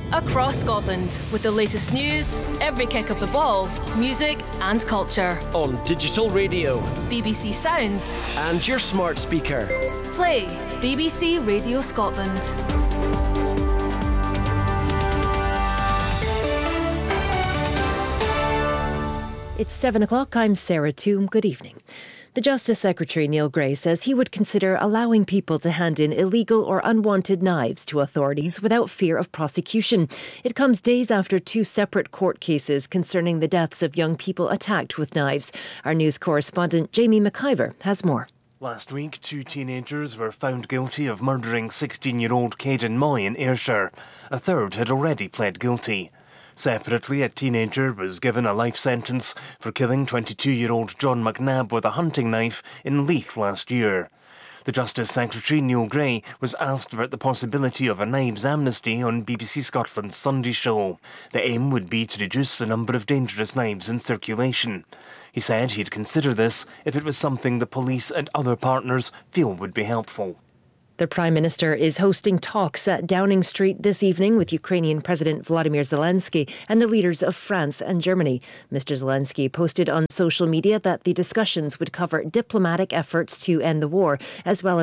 across Scotland with the latest news, every kick of the ball, music and culture. On digital radio, BBC Sounds and your smart speaker. Play BBC Radio Scotland. It's 7 o'clock. I'm Sarah Toom. Good evening. The Justice Secretary, Neil Gray, says he would consider allowing people to hand in illegal or unwanted knives to authorities without fear of prosecution. It comes days after two separate court cases concerning the deaths of young people attacked with knives. Our news correspondent Jamie McIver has more. Last week, two teenagers were found guilty of murdering 16-year-old Caden Moy in Ayrshire. A third had already pled guilty. Separately, a teenager was given a life sentence for killing 22-year-old John McNabb with a hunting knife in Leith last year. The Justice Secretary, Neil Gray, was asked about the possibility of a knives amnesty on BBC Scotland's Sunday show. The aim would be to reduce the number of dangerous knives in circulation. He said he'd consider this if it was something the police and other partners feel would be helpful. The Prime Minister is hosting talks at Downing Street this evening with Ukrainian President Volodymyr Zelensky and the leaders of France and Germany. Mr. Zelensky posted on social media that the discussions would cover diplomatic efforts to end the war, as well as